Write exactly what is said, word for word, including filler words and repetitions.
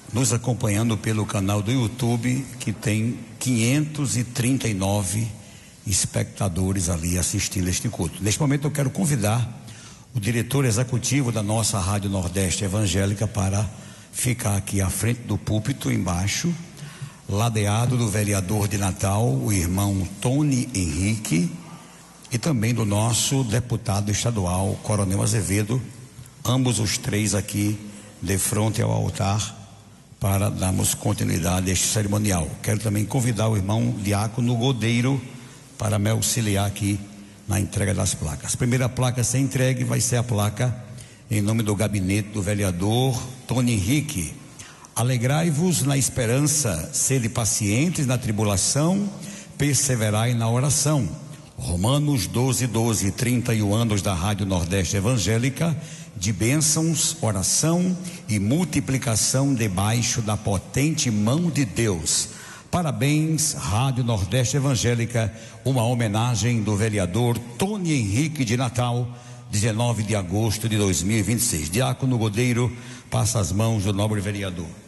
nos acompanhando pelo canal do YouTube, que tem quinhentos e trinta e nove espectadores ali assistindo este culto. Neste momento eu quero convidar o diretor executivo da nossa Rádio Nordeste Evangélica para ficar aqui à frente do púlpito embaixo, ladeado do vereador de Natal, o irmão Tony Henrique, e também do nosso deputado estadual, Coronel Azevedo, ambos os três aqui de frente ao altar para darmos continuidade a este cerimonial. Quero também convidar o irmão Diácono Godeiro para me auxiliar aqui na entrega das placas. A primeira placa a ser entregue vai ser a placa em nome do gabinete do vereador Tony Henrique. Alegrai-vos na esperança, sede pacientes na tribulação, perseverai na oração. Romanos doze, doze, trinta e um anos da Rádio Nordeste Evangélica, de bênçãos, oração e multiplicação debaixo da potente mão de Deus. Parabéns, Rádio Nordeste Evangélica, uma homenagem do vereador Tony Henrique de Natal, dezenove de agosto de dois mil e vinte e seis. Diácono Godeiro, passa as mãos do nobre vereador.